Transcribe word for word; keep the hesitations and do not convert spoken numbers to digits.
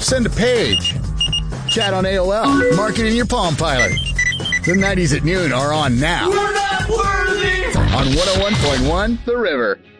Send a page. Chat on A O L. Mark it in your Palm Pilot. The nineties at noon are on now. We're not worthy! On one oh one point one The River.